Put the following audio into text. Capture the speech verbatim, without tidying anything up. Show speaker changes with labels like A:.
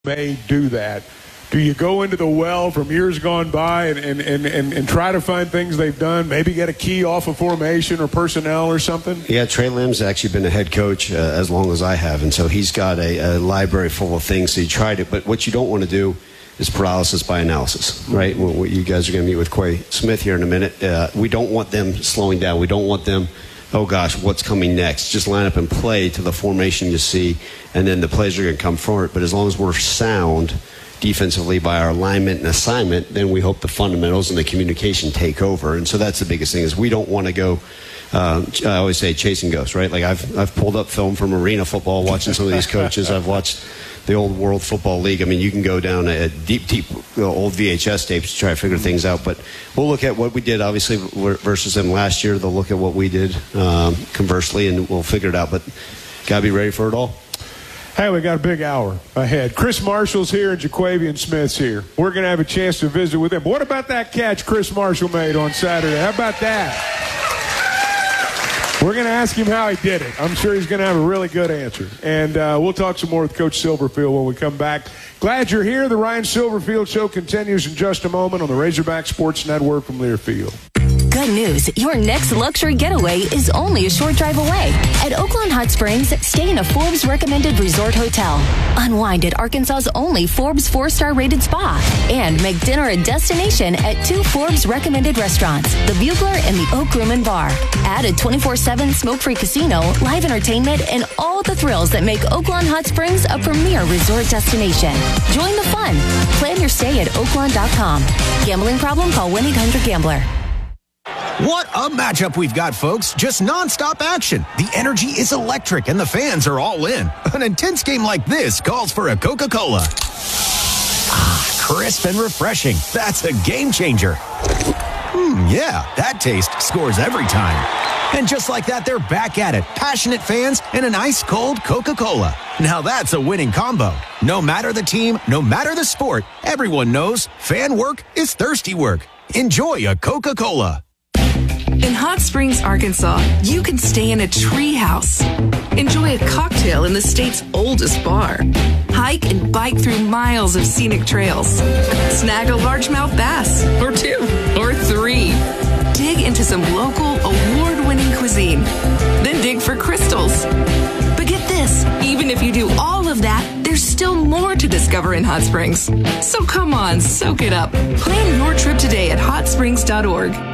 A: may do that. Do you go into the well from years gone by and, and, and, and, and try to find things they've done, maybe get a key off of formation or personnel or something?
B: Yeah, Trey Lim's actually been a head coach uh, as long as I have, and so he's got a, a library full of things, so he tried it. But what you don't want to do is paralysis by analysis, right? Well, what you guys are going to meet with Quay Smith here in a minute. Uh, we don't want them slowing down. We don't want them, oh gosh, what's coming next? Just line up and play to the formation you see, and then the plays are going to come for it. But as long as we're sound defensively by our alignment and assignment, then we hope the fundamentals and the communication take over. And so that's the biggest thing, is we don't want to go, uh, I always say, chasing ghosts, right? Like I've I've pulled up film from arena football, watching some of these coaches. I've watched the old World Football League. I mean, you can go down a deep, deep uh, old V H S tapes to try to figure things out. But we'll look at what we did, obviously, versus them last year. They'll look at what we did um, conversely, and we'll figure it out. But got to be ready for it all.
A: Hey, we got a big hour ahead. Chris Marshall's here and Jaquavian Smith's here. We're going to have a chance to visit with them. What about that catch Chris Marshall made on Saturday? How about that? We're going to ask him how he did it. I'm sure he's going to have a really good answer. And uh, we'll talk some more with Coach Silverfield when we come back. Glad you're here. The Ryan Silverfield Show continues in just a moment on the Razorback Sports Network from Learfield.
C: Good news. Your next luxury getaway is only a short drive away. At Oaklawn Hot Springs, stay in a Forbes recommended resort hotel. Unwind at Arkansas's only Forbes four-star rated spa. And make dinner a destination at two Forbes recommended restaurants, the Bugler and the Oak Room and Bar. Add a twenty-four seven smoke-free casino, live entertainment, and all the thrills that make Oaklawn Hot Springs a premier resort destination. Join the fun. Plan your stay at oaklawn dot com. Gambling problem? Call one eight hundred gambler.
D: What a matchup we've got, folks. Just nonstop action. The energy is electric and the fans are all in. An intense game like this calls for a Coca-Cola. Ah, crisp and refreshing. That's a game changer. Hmm, yeah, that taste scores every time. And just like that, they're back at it. Passionate fans and an ice-cold Coca-Cola. Now that's a winning combo. No matter the team, no matter the sport, everyone knows fan work is thirsty work. Enjoy a Coca-Cola.
E: In Hot Springs, Arkansas, you can stay in a tree house. Enjoy a cocktail in the state's oldest bar. Hike and bike through miles of scenic trails. Snag a largemouth bass, or two, or three. Dig into some local award-winning cuisine. Then dig for crystals. But get this, even if you do all of that, there's still more to discover in Hot Springs. So come on, soak it up. Plan your trip today at hot springs dot org.